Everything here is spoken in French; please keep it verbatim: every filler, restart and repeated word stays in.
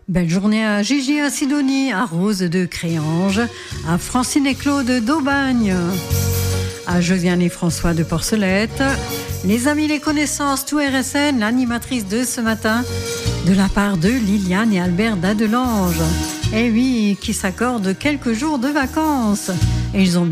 Belle journée à Gigi à Sidonie, à Rose de Créange, à Francine et Claude d'Aubagne, à Josiane et François de Porcelette, les amis, les connaissances, tout R S N, l'animatrice de ce matin, de la part de Liliane et Albert d'Adelange. Eh oui, qui s'accordent quelques jours de vacances. Et ils ont